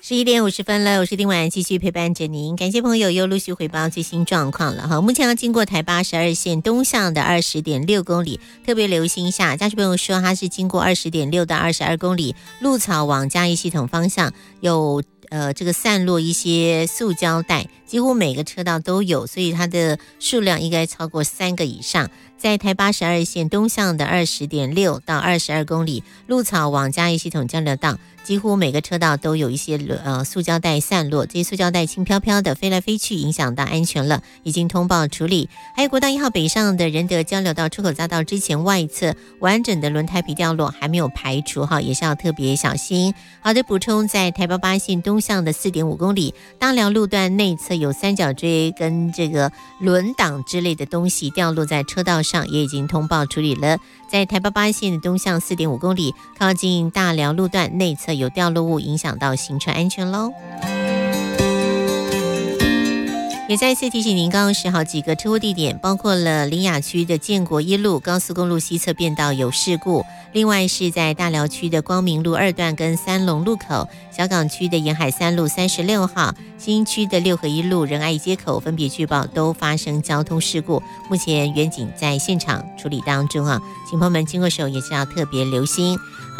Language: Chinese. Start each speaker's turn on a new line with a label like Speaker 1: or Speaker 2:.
Speaker 1: 11点50分了，我是丁婉，继续陪伴着您。感谢朋友又陆续回报最新状况了哈。目前要经过台82线东向的20.6公里，特别留心一下。驾驶朋友说它是经过20.6到22公里，鹿草往嘉义系统方向有这个散落一些塑胶袋，几乎每个车道都有，所以它的数量应该超过3个以上。在台82线东向的20.6到22公里，鹿草往嘉义系统交流道，几乎每个车道都有一些塑胶袋散落，这些塑胶袋轻飘飘的飞来飞去，影响到安全了，已经通报处理。还有国道1号北上的仁德交流道出口匝道之前外侧完整的轮胎皮掉落还没有排除哈，也是要特别小心。好的，补充在台88线东向的4.5公里，大寮路段内侧有三角锥跟这个轮挡之类的东西掉落在车道上，也已经通报处理了。在台88线的东向4.5公里，靠近大寮路段内侧有掉落物，影响到行车安全喽。也再次提醒您，刚刚是好几个车祸地点，包括了苓雅区的建国一路高速公路西侧变道有事故，另外是在大寮区的光明路2段跟三龙路口，小港区的沿海3路36号，新区的六合一路仁爱街口分别据报都发生交通事故，目前员警在现场处理当中啊，请朋友们经过时候也是要特别留心。